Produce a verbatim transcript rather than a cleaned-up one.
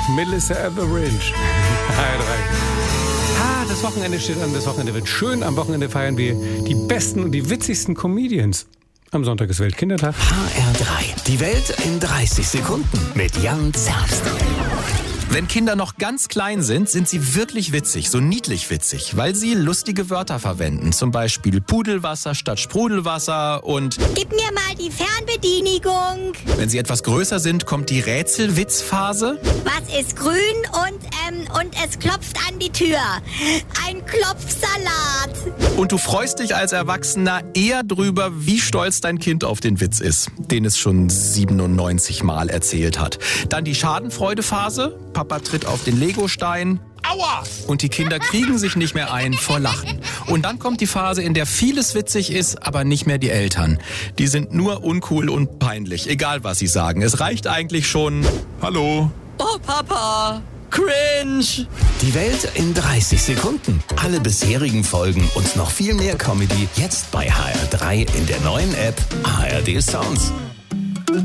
Melissa Etheridge. H R drei. Ah, das Wochenende steht an, das Wochenende wird schön. Am Wochenende feiern wir die besten und die witzigsten Comedians. Am Sonntag ist Weltkindertag. H R drei. Die Welt in dreißig Sekunden mit Jan Zerbst. Wenn Kinder noch ganz klein sind, sind sie wirklich witzig, so niedlich witzig, weil sie lustige Wörter verwenden. Zum Beispiel Pudelwasser statt Sprudelwasser und Gib mir mal die Fernbedienigung. wenn sie etwas größer sind, kommt die Rätselwitzphase. Was ist grün und, ähm, und es klopft an die Tür? Ein Klopfsalat. Und du freust dich als Erwachsener eher drüber, wie stolz dein Kind auf den Witz ist, den es schon siebenundneunzig Mal erzählt hat. Dann die Schadenfreudephase. Papa tritt auf den Legostein. Aua! Und die Kinder kriegen sich nicht mehr ein vor Lachen. Und dann kommt die Phase, in der vieles witzig ist, aber nicht mehr die Eltern. Die sind nur uncool und peinlich, egal was sie sagen. Es reicht eigentlich schon... Hallo? Oh, Papa! Cringe! Die Welt in dreißig Sekunden. Alle bisherigen Folgen und noch viel mehr Comedy jetzt bei H R drei in der neuen App H R D Sounds.